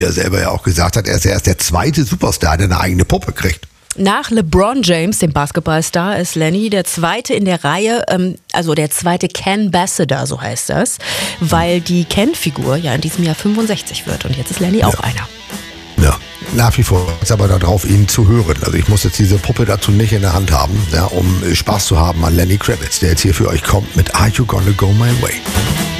er selber ja auch gesagt hat, er ist erst der zweite Superstar, der eine eigene Puppe kriegt. Nach LeBron James, dem Basketballstar, ist Lenny der zweite in der Reihe, also der zweite Ken-Ambassador, so heißt das, weil die Ken-Figur ja in diesem Jahr 65 wird und jetzt ist Lenny auch einer. Ja, nach wie vor ist aber darauf, ihn zu hören. Also ich muss jetzt diese Puppe dazu nicht in der Hand haben, ja, um Spaß zu haben an Lenny Kravitz, der jetzt hier für euch kommt mit Are You Gonna Go My Way?